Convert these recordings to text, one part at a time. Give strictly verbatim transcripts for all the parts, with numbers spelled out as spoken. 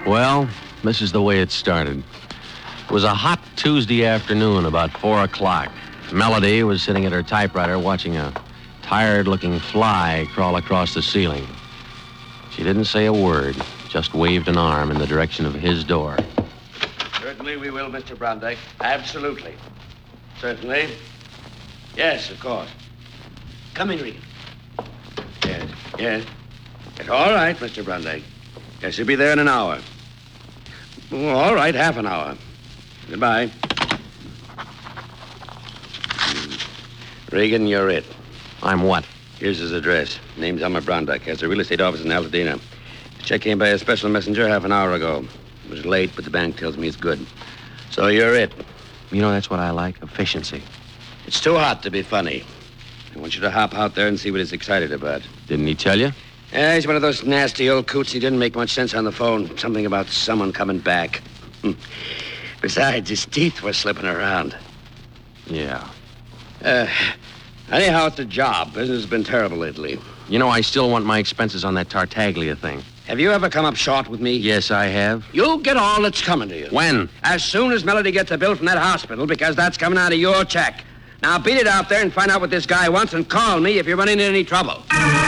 Well, this is the way it started. It was a hot Tuesday afternoon, about four o'clock. Melody was sitting at her typewriter watching a tired-looking fly crawl across the ceiling. She didn't say a word, just waved an arm in the direction of his door. Certainly we will, Mister Brondike. Absolutely. Certainly. Yes, of course. Come in, Regan. Yes, yes. It's all right, Mister Brondike. Yes, he'll be there in an hour. Oh, all right, half an hour. Goodbye. Regan, you're it. I'm what? Here's his address. Name's Elmer Brondike. Has a real estate office in Altadena. The check came by a special messenger half an hour ago. It was late, but the bank tells me it's good. So you're it. You know, that's what I like, efficiency. It's too hot to be funny. I want you to hop out there and see what he's excited about. Didn't he tell you? Yeah, he's one of those nasty old coots. He didn't make much sense on the phone. Something about someone coming back. Besides, his teeth were slipping around. Yeah. Uh, anyhow, it's a job. Business has been terrible lately. You know, I still want my expenses on that Tartaglia thing. Have you ever come up short with me? Yes, I have. You'll get all that's coming to you. When? As soon as Melody gets a bill from that hospital, because that's coming out of your check. Now, beat it out there and find out what this guy wants and call me if you're running into any trouble.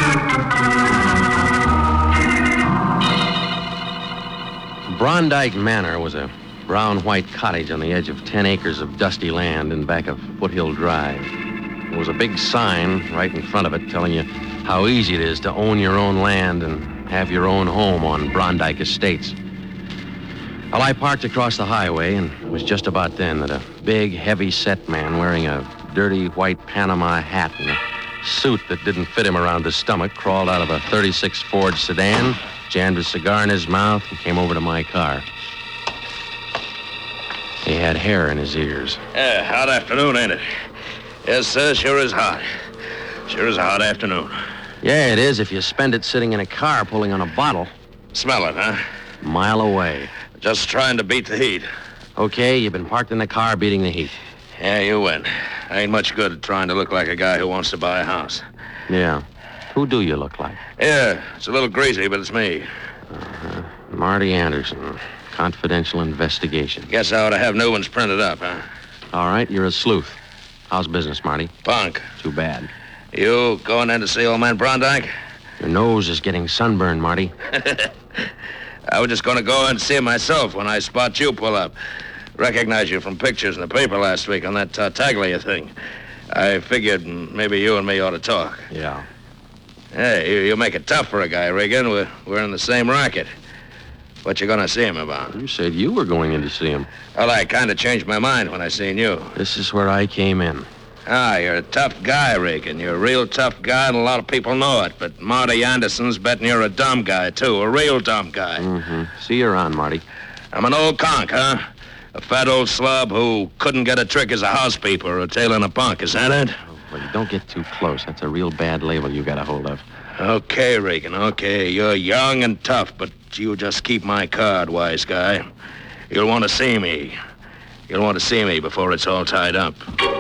Brondike Manor was a brown-white cottage on the edge of ten acres of dusty land in back of Foothill Drive. There was a big sign right in front of it telling you how easy it is to own your own land and have your own home on Brondike Estates. Well, I parked across the highway, and it was just about then that a big, heavy-set man wearing a dirty white Panama hat and a suit that didn't fit him around the stomach crawled out of a thirty-six Ford sedan, jammed a cigar in his mouth, and came over to my car. He had hair in his ears. Yeah, hot afternoon, ain't it? Yes, sir, sure is hot. Sure is a hot afternoon. Yeah, it is if you spend it sitting in a car pulling on a bottle. Smell it, huh? A mile away. Just trying to beat the heat. Okay, you've been parked in the car beating the heat. Yeah, you win. I ain't much good at trying to look like a guy who wants to buy a house. Yeah. Who do you look like? Yeah, it's a little greasy, but it's me. Uh-huh. Marty Anderson. Confidential investigation. Guess I ought to have new ones printed up, huh? All right, you're a sleuth. How's business, Marty? Punk. Too bad. You going in to see old man Brondike? Your nose is getting sunburned, Marty. I was just going to go and see him myself when I spot you pull up. Recognize you from pictures in the paper last week on that Tartaglia thing. I figured maybe you and me ought to talk. Yeah. Hey, you, you make it tough for a guy, Regan. We're, we're in the same racket. What you going to see him about? You said you were going in to see him. Well, I kind of changed my mind when I seen you. This is where I came in. Ah, you're a tough guy, Regan. You're a real tough guy, and a lot of people know it. But Marty Anderson's betting you're a dumb guy, too. A real dumb guy. Mm-hmm. See you around, Marty. I'm an old conk, huh? A fat old slob who couldn't get a trick as a housekeeper or a tail in a punk. Is that it? Oh, well, you don't get too close. That's a real bad label you got a hold of. Okay, Regan, okay. You're young and tough, but you just keep my card, wise guy. You'll want to see me. You'll want to see me before it's all tied up.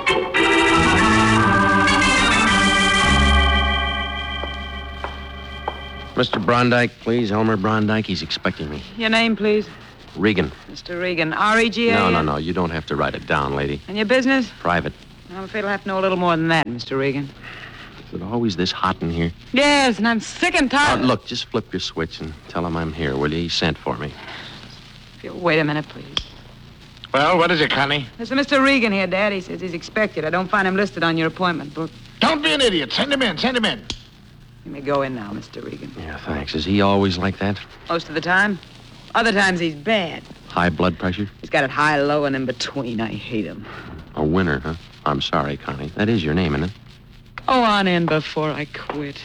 Mister Brondike, please. Elmer Brondike. He's expecting me. Your name, please? Regan. Mister Regan. R E G A? No, no, no. You don't have to write it down, lady. And your business? Private. I'm afraid I'll have to know a little more than that, Mister Regan. Is it always this hot in here? Yes, and I'm sick and tired. Uh, look, just flip your switch and tell him I'm here, will you? He sent for me. If you'll wait a minute, please. Well, what is it, Connie? There's a Mister Regan here, Dad. He says he's expected. I don't find him listed on your appointment book. Don't be an idiot. Send him in. Send him in. You may go in now, Mister Regan. Yeah, thanks. Is he always like that? Most of the time. Other times he's bad. High blood pressure? He's got it high, low, and in between. I hate him. A winner, huh? I'm sorry, Connie. That is your name, isn't it? Go on in before I quit.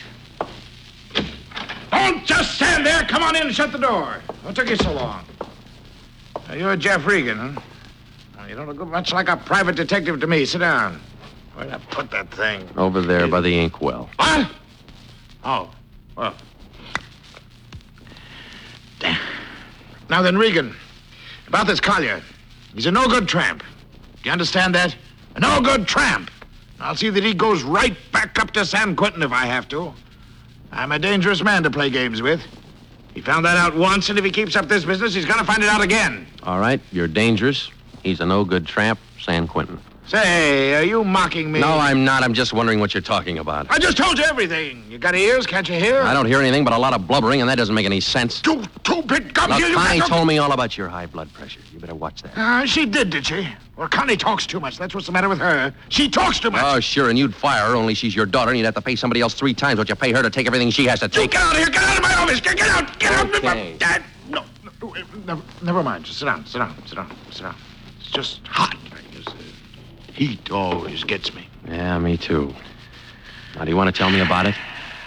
Don't just stand there. Come on in and shut the door. What took you so long? Uh, you're Jeff Regan, huh? Well, you don't look much like a private detective to me. Sit down. Where'd I put that thing? Over there by the inkwell. What? Oh, well. Damn. Now then, Regan, about this Collier. He's a no-good tramp. Do you understand that? A no-good tramp. I'll see that he goes right back up to San Quentin if I have to. I'm a dangerous man to play games with. He found that out once, and if he keeps up this business, he's gonna find it out again. All right, you're dangerous. He's a no-good tramp, San Quentin. Say, are you mocking me? No, I'm not. I'm just wondering what you're talking about. I just told you everything. You got ears? Can't you hear? I don't hear anything but a lot of blubbering, and that doesn't make any sense. Two, two big gums Now, here. You Connie got no- told me all about your high blood pressure. You better watch that. Uh, she did, did she? Well, Connie talks too much. That's what's the matter with her. She talks too much. Oh, sure, and you'd fire her, only she's your daughter, and you'd have to pay somebody else three times what you pay her to take everything she has to You take. get out of here. Get out of my office. Get, get out. Get Okay. out. Uh, no, no, uh, never, never mind. Just sit down. Sit down. Sit down. Sit down. It's just hot. It's, uh, heat always gets me. Yeah, me too. Now, do you want to tell me about it?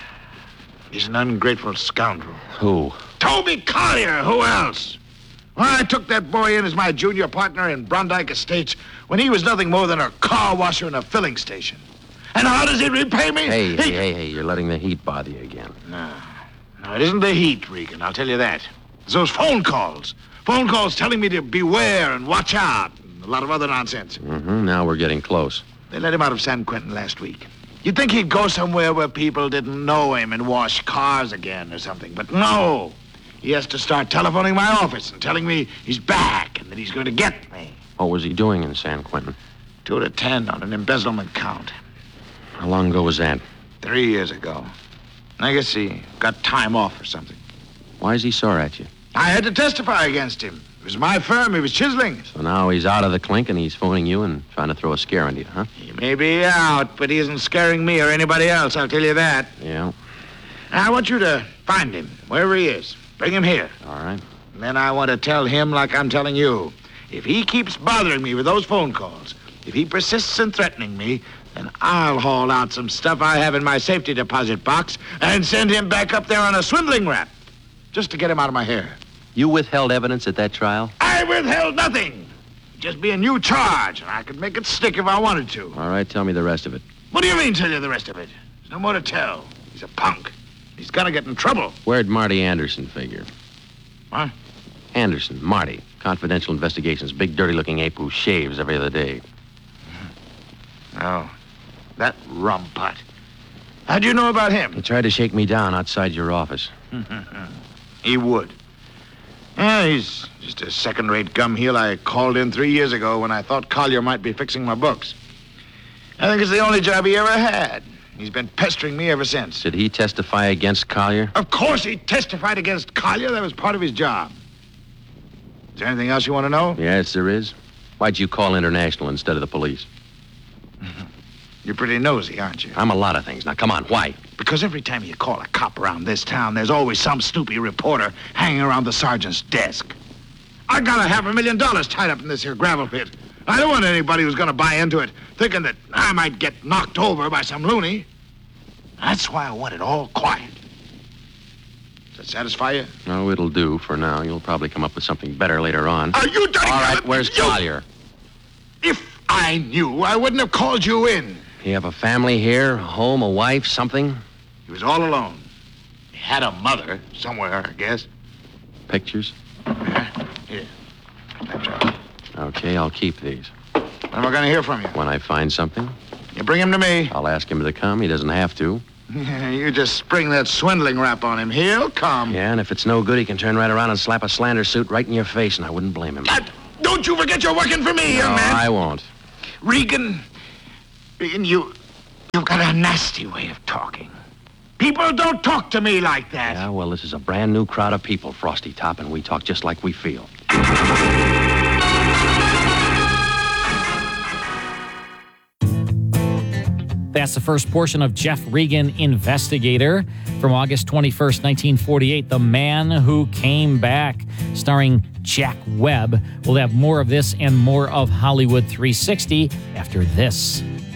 He's an ungrateful scoundrel. Who? Toby Collier. Who else? Well, I took that boy in as my junior partner in Brondike Estates when he was nothing more than a car washer in a filling station. And how does he repay me? Hey, He- hey, hey, hey, you're letting the heat bother you again. No. No, it isn't the heat, Regan. I'll tell you that. It's those phone calls. Phone calls telling me to beware and watch out. And a lot of other nonsense. Mm-hmm, now we're getting close. They let him out of San Quentin last week. You'd think he'd go somewhere where people didn't know him and wash cars again or something. But no. He has to start telephoning my office and telling me he's back and that he's going to get me. What was he doing in San Quentin? Two to ten on an embezzlement count. How long ago was that? Three years ago. I guess he got time off or something. Why is he sore at you? I had to testify against him. It was my firm he was chiseling. So now he's out of the clink and he's phoning you and trying to throw a scare into you, huh? He may be out, but he isn't scaring me or anybody else, I'll tell you that. Yeah, I want you to find him, wherever he is. Bring him here. all right. And then I want to tell him like I'm telling you. If he keeps bothering me with those phone calls, if he persists in threatening me, then I'll haul out some stuff I have in my safety deposit box and send him back up there on a swindling rap, just to get him out of my hair. You withheld evidence at that trial? I withheld nothing. Just be a new charge, and I could make it stick if I wanted to. All right, tell me the rest of it. What do you mean, tell you the rest of it? There's no more to tell. He's a punk. He's gonna get in trouble. Where'd Marty Anderson figure? What? Anderson, Marty. Confidential Investigations, big dirty-looking ape who shaves every other day. Oh, that rum pot. How'd you know about He him? tried to shake me down outside your office. He would. Yeah, he's just a second-rate gum heel I called in three years ago when I thought Collier might be fixing my books. I think it's the only job he ever had. He's been pestering me ever since. Did he testify against Collier? Of course he testified against Collier. That was part of his job. Is there anything else you want to know? Yes, there is. Why'd you call International instead of the police? You're pretty nosy, aren't you? I'm a lot of things. Now, come on, why? Because every time you call a cop around this town, there's always some snoopy reporter hanging around the sergeant's desk. I got a half a million dollars tied up in this here gravel pit. I don't want anybody who's going to buy into it thinking that I might get knocked over by some loony. That's why I want it all quiet. Does that satisfy you? No, it'll do for now. You'll probably come up with something better later on. Are you done? All right, where's you... Collier? If I knew, I wouldn't have called you in. You have a family here, a home, a wife, something? He was all alone. He had a mother somewhere, I guess. Pictures? Yeah, here. That's right. Okay, I'll keep these. When am I going to hear from you? When I find something, You bring him to me. I'll ask him to come. He doesn't have to. You just spring that swindling rap on him. He'll come. Yeah, and if it's no good, he can turn right around and slap a slander suit right in your face, and I wouldn't blame him. God, don't you forget you're working for me, No, young man. I won't. Regan, Regan, you, you've got a nasty way of talking. People don't talk to me like that. Yeah, well, this is a brand new crowd of people, Frosty Top, and we talk just like we feel. That's the first portion of Jeff Regan, Investigator, from August twenty-first, nineteen forty-eight, The Man Who Came Back, starring Jack Webb. We'll have more of this and more of Hollywood three sixty after this.